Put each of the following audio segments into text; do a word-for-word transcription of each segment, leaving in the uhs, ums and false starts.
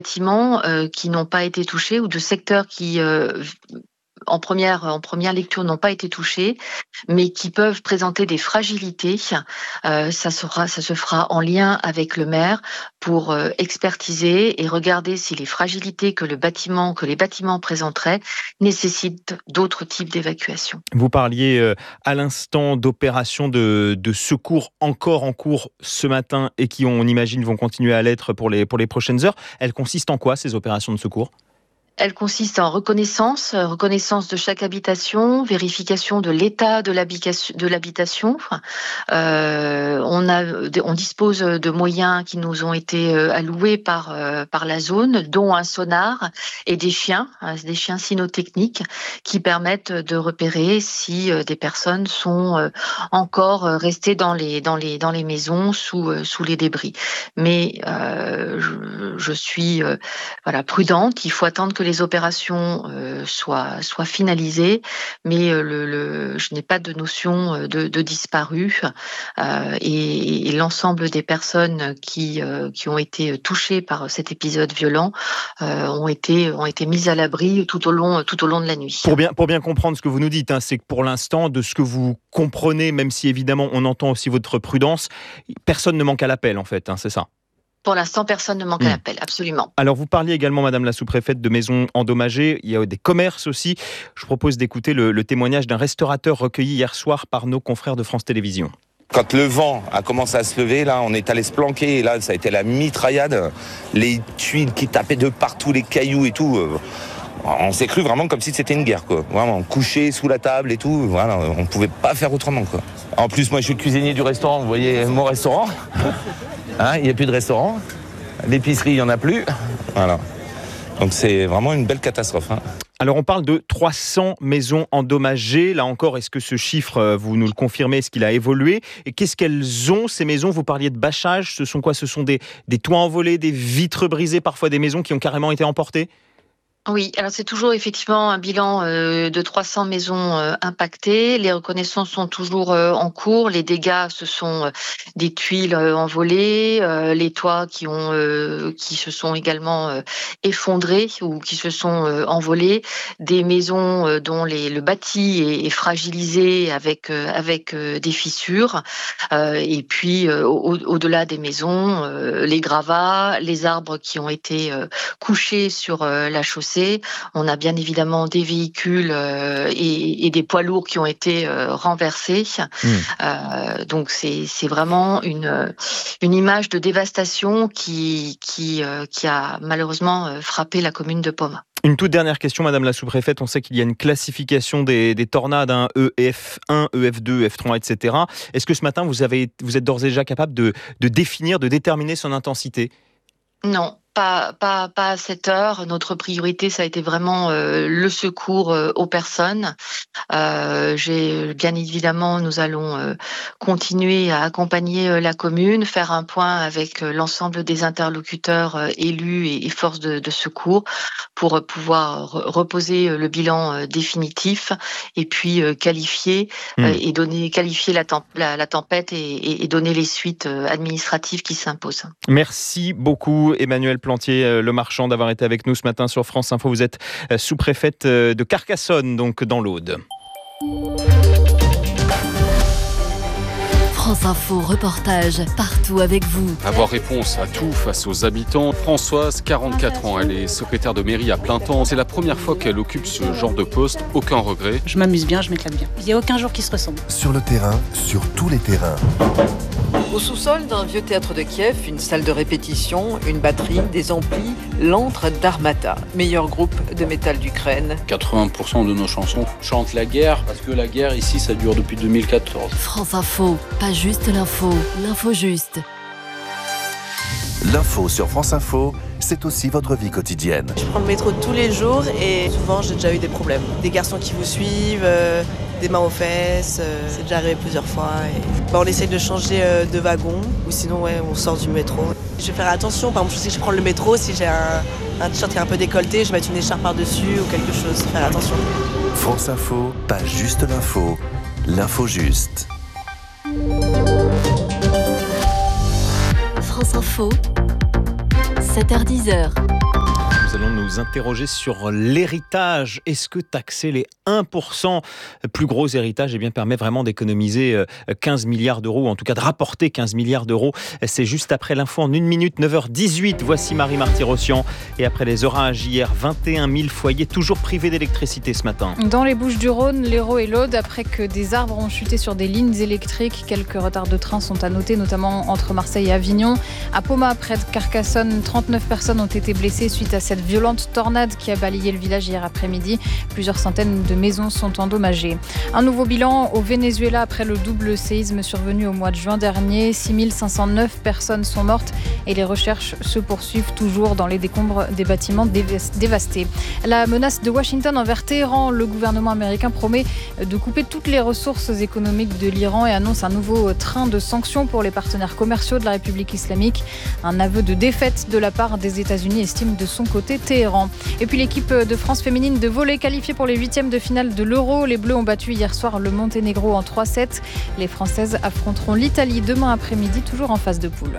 bâtiments euh, qui n'ont pas été touchés ou de secteurs qui euh, en première en première lecture n'ont pas été touchés, mais qui peuvent présenter des fragilités. Euh, ça sera ça se fera en lien avec le maire pour euh, expertiser et regarder si les fragilités que le bâtiment que les bâtiments présenteraient nécessitent d'autres types d'évacuation. Vous parliez euh, à l'instant d'opérations de, de secours encore en cours ce matin et qui, on imagine, vont continuer à l'être pour les, pour les prochaines heures. Elles consistent en quoi, ces opérations de secours ? Elle consiste en reconnaissance, reconnaissance de chaque habitation, vérification de l'état de l'habitation. De l'habitation. Euh, on a, on dispose de moyens qui nous ont été alloués par par la zone, dont un sonar et des chiens, des chiens cynotechniques qui permettent de repérer si des personnes sont encore restées dans les dans les dans les maisons sous sous les débris. Mais euh, je, je suis euh, voilà prudente. Il faut attendre que les les opérations euh, soient, soient finalisées, mais euh, le, le, je n'ai pas de notion de, de disparu euh, et, et l'ensemble des personnes qui, euh, qui ont été touchées par cet épisode violent euh, ont, été, ont été mises à l'abri tout au long, tout au long de la nuit. Pour bien, pour bien comprendre ce que vous nous dites, hein, c'est que pour l'instant, de ce que vous comprenez, même si évidemment on entend aussi votre prudence, personne ne manque à l'appel en fait, hein, c'est ça ? Pour l'instant, personne ne manque mmh. à l'appel, absolument. Alors, vous parliez également, Madame la sous-préfète, de maisons endommagées. Il y a des commerces aussi. Je propose d'écouter le, le témoignage d'un restaurateur recueilli hier soir par nos confrères de France Télévisions. Quand le vent a commencé à se lever, là, on est allé se planquer. Et là, ça a été la mitraillade. Les tuiles qui tapaient de partout, les cailloux et tout. On s'est cru vraiment comme si c'était une guerre, quoi. Vraiment, couché sous la table et tout. Voilà, on ne pouvait pas faire autrement, quoi. En plus, moi, je suis le cuisinier du restaurant. Vous voyez mon restaurant. Hein, il n'y a plus de restaurant, l'épicerie, il n'y en a plus. Voilà. Donc c'est vraiment une belle catastrophe. Hein. Alors on parle de trois cents maisons endommagées. Là encore, est-ce que ce chiffre, vous nous le confirmez, est-ce qu'il a évolué ? Et qu'est-ce qu'elles ont, ces maisons ? Vous parliez de bâchage, ce sont quoi ? Ce sont des, des toits envolés, des vitres brisées, parfois des maisons qui ont carrément été emportées ? Oui, alors c'est toujours effectivement un bilan euh, de trois cents maisons euh, impactées. Les reconnaissances sont toujours euh, en cours. Les dégâts, ce sont euh, des tuiles euh, envolées, euh, les toits qui ont euh, qui se sont également euh, effondrés ou qui se sont euh, envolés, des maisons euh, dont les, le bâti est, est fragilisé avec euh, avec euh, des fissures. Euh, et puis euh, au, au-delà des maisons, euh, les gravats, les arbres qui ont été euh, couchés sur euh, la chaussée. On a bien évidemment des véhicules euh, et, et des poids lourds qui ont été euh, renversés. Mmh. Euh, donc c'est, c'est vraiment une, une image de dévastation qui, qui, euh, qui a malheureusement frappé la commune de Pomat. Une toute dernière question, Madame la sous-préfète. On sait qu'il y a une classification des, des tornades, hein, E F un, E F deux, E F trois, et cetera. Est-ce que ce matin, vous, avez, vous êtes d'ores et déjà capable de, de définir, de déterminer son intensité ? Non. Pas, pas, pas à cette heure. Notre priorité, ça a été vraiment euh, le secours euh, aux personnes. Euh, j'ai, bien évidemment, nous allons euh, continuer à accompagner euh, la commune, faire un point avec euh, l'ensemble des interlocuteurs euh, élus et, et forces de, de secours pour euh, pouvoir re- reposer euh, le bilan euh, définitif et puis euh, qualifier mmh. euh, et donner, qualifier la, temp- la, la tempête et, et, et donner les suites euh, administratives qui s'imposent. Merci beaucoup, Emmanuelle Plantier, le marchand, d'avoir été avec nous ce matin sur France Info. Vous êtes sous-préfète de Carcassonne, donc dans l'Aude. France Info, reportage partout avec vous. Avoir réponse à tout face aux habitants. Françoise, quarante-quatre ans, elle est secrétaire de mairie à plein temps. C'est la première fois qu'elle occupe ce genre de poste. Aucun regret. Je m'amuse bien, je m'éclate bien. Il n'y a aucun jour qui se ressemble. Sur le terrain, sur tous les terrains. Au sous-sol d'un vieux théâtre de Kiev, une salle de répétition, une batterie, des amplis, l'antre d'Armata, meilleur groupe de métal d'Ukraine. quatre-vingts pour cent de nos chansons chantent la guerre, parce que la guerre ici, ça dure depuis deux mille quatorze. France Info, pas juste l'info, l'info juste. L'info sur France Info, c'est aussi votre vie quotidienne. Je prends le métro tous les jours et souvent j'ai déjà eu des problèmes. Des garçons qui vous suivent, euh, des mains aux fesses, euh, c'est déjà arrivé plusieurs fois. Et... Bah, on essaye de changer euh, de wagon ou sinon ouais, on sort du métro. Je vais faire attention, par exemple je sais que je prends le métro, si j'ai un, un t-shirt qui est un peu décolleté, je vais mettre une écharpe par-dessus ou quelque chose, faire attention. France Info, pas juste l'info, l'info juste. France Info, sept heures dix. nous interroger sur l'héritage. Est-ce que taxer les un pour cent plus gros héritages eh bien, permet vraiment d'économiser quinze milliards d'euros, ou en tout cas de rapporter quinze milliards d'euros? C'est juste après l'info en une minute, neuf heures dix-huit. Voici Marie Marty-Rossian. Et après les orages hier, vingt et un mille foyers toujours privés d'électricité ce matin. Dans les Bouches-du-Rhône, l'Hérault et l'Aude, après que des arbres ont chuté sur des lignes électriques, quelques retards de train sont à noter, notamment entre Marseille et Avignon. À Poma, près de Carcassonne, trente-neuf personnes ont été blessées suite à cette violente tornade qui a balayé le village hier après-midi. Plusieurs centaines de maisons sont endommagées. Un nouveau bilan au Venezuela après le double séisme survenu au mois de juin dernier. six mille cinq cent neuf personnes sont mortes et les recherches se poursuivent toujours dans les décombres des bâtiments dévastés. La menace de Washington envers Téhéran, le gouvernement américain promet de couper toutes les ressources économiques de l'Iran et annonce un nouveau train de sanctions pour les partenaires commerciaux de la République islamique. Un aveu de défaite de la part des États-Unis, estime de son côté Téhéran. Et puis l'équipe de France féminine de volley qualifiée pour les huitièmes de finale de l'Euro. Les Bleus ont battu hier soir le Monténégro en trois sept. Les Françaises affronteront l'Italie demain après-midi, toujours en phase de poule.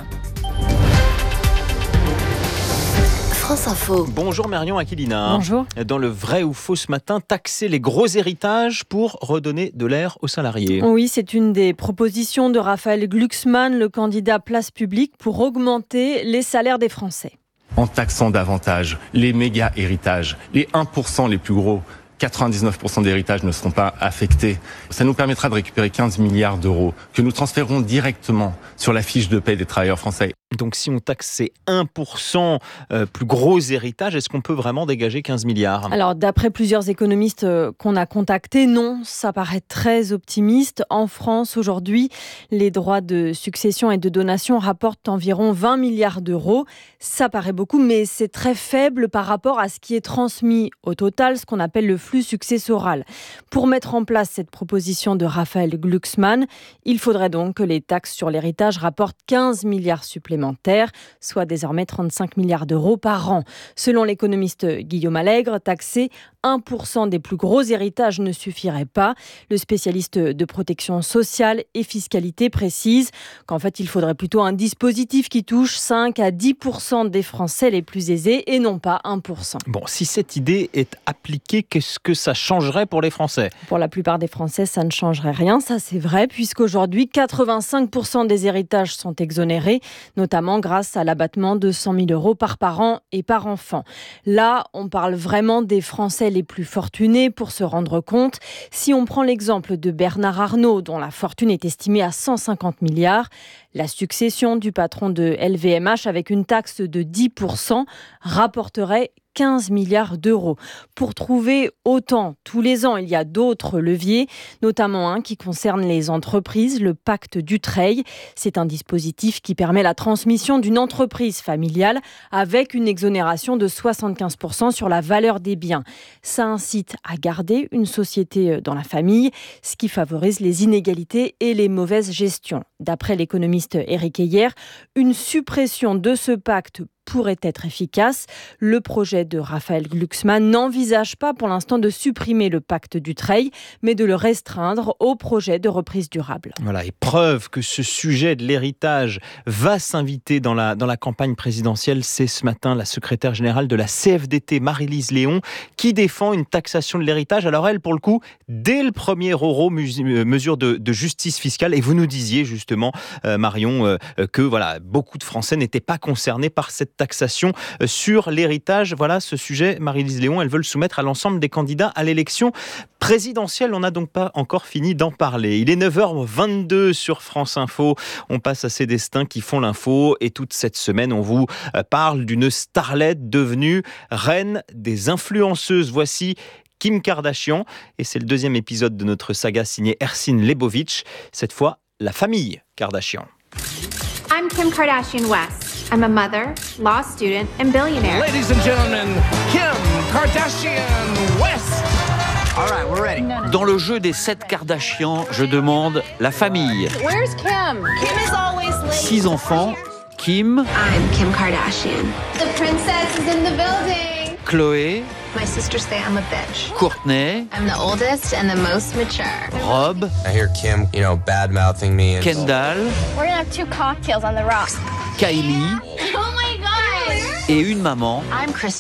France Info. Bonjour Marion Aquilina. Bonjour. Dans le vrai ou faux ce matin, taxer les gros héritages pour redonner de l'air aux salariés. Oui, c'est une des propositions de Raphaël Glucksmann, le candidat Place Publique, pour augmenter les salaires des Français. En taxant davantage les méga héritages, les un pour cent les plus gros, quatre-vingt-dix-neuf pour cent des héritages ne seront pas affectés. Ça nous permettra de récupérer quinze milliards d'euros que nous transférerons directement sur la fiche de paie des travailleurs français. Donc si on taxe ces un pour cent euh, plus gros héritages, est-ce qu'on peut vraiment dégager quinze milliards? Alors d'après plusieurs économistes euh, qu'on a contactés, non, ça paraît très optimiste. En France aujourd'hui, les droits de succession et de donation rapportent environ vingt milliards d'euros. Ça paraît beaucoup, mais c'est très faible par rapport à ce qui est transmis au total, ce qu'on appelle le flux successoral. Pour mettre en place cette proposition de Raphaël Glucksmann, il faudrait donc que les taxes sur l'héritage rapportent quinze milliards supplémentaires, soit désormais trente-cinq milliards d'euros par an. Selon l'économiste Guillaume Allègre, taxer un pour cent des plus gros héritages ne suffirait pas. Le spécialiste de protection sociale et fiscalité précise qu'en fait, il faudrait plutôt un dispositif qui touche cinq à dix pour cent des Français les plus aisés et non pas un pour cent. Bon, si cette idée est appliquée, qu'est-ce que ça changerait pour les Français? Pour la plupart des Français, ça ne changerait rien, ça c'est vrai, puisqu'aujourd'hui, quatre-vingt-cinq pour cent des héritages sont exonérés, notamment grâce à l'abattement de cent mille euros par parent et par enfant. Là, on parle vraiment des Français les plus fortunés pour se rendre compte. Si on prend l'exemple de Bernard Arnault, dont la fortune est estimée à cent cinquante milliards, la succession du patron de L V M H avec une taxe de dix pour cent rapporterait quinze milliards d'euros. Pour trouver autant tous les ans, il y a d'autres leviers, notamment un qui concerne les entreprises, le pacte Dutreil. C'est un dispositif qui permet la transmission d'une entreprise familiale avec une exonération de soixante-quinze pour cent sur la valeur des biens. Ça incite à garder une société dans la famille, ce qui favorise les inégalités et les mauvaises gestions. D'après l'économiste Éric Heyer, une suppression de ce pacte pourrait être efficace. Le projet de Raphaël Glucksmann n'envisage pas pour l'instant de supprimer le pacte Dutreil, mais de le restreindre au projet de reprise durable. Voilà, et preuve que ce sujet de l'héritage va s'inviter dans la, dans la campagne présidentielle, c'est ce matin la secrétaire générale de la C F D T, Marie-Lise Léon, qui défend une taxation de l'héritage. Alors elle, pour le coup, dès le premier euro, mesure de, de justice fiscale, et vous nous disiez justement, euh, Marion, euh, que voilà, beaucoup de Français n'étaient pas concernés par cette taxation sur l'héritage. Voilà ce sujet, Marie-Lise Léon, elle veut le soumettre à l'ensemble des candidats à l'élection présidentielle. On n'a donc pas encore fini d'en parler. Il est neuf heures vingt-deux sur France Info. On passe à ces destins qui font l'info et toute cette semaine, on vous parle d'une starlette devenue reine des influenceuses. Voici Kim Kardashian et c'est le deuxième épisode de notre saga signé Ersin Lebovitch. Cette fois, la famille Kardashian. I'm Kim Kardashian West. I'm a mother, law student, and billionaire. Ladies and gentlemen, Kim Kardashian West. All right, we're ready. Dans le jeu des sept Kardashians, je demande la famille. Where's Kim? Kim is always late. Six enfants. Kim. I'm Kim Kardashian. The princess is in the building. Chloé. My sisters say I'm a bitch. Courtney. I'm the oldest and the most mature. Rob. I hear Kim, you know, bad-mouthing me. And Kendall. We're gonna have two cocktails on the rocks. Kylie. Oh my God! Et une maman. I'm Kris